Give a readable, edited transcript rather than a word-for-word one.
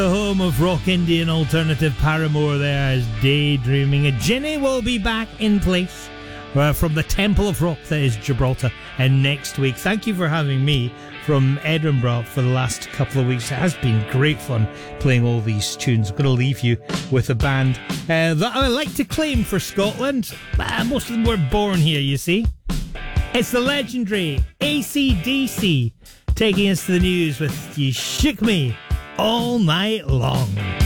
The home of rock Indian alternative Paramore there is Daydreaming. Ginny will be back in place from the Temple of Rock that is Gibraltar next week. Thank you for having me from Edinburgh for the last couple of weeks. It has been great fun playing all these tunes. I'm going to leave you with a band that I like to claim for Scotland. Most of them were born here, you see. It's the legendary AC/DC taking us to the news with You Shook Me All Night Long.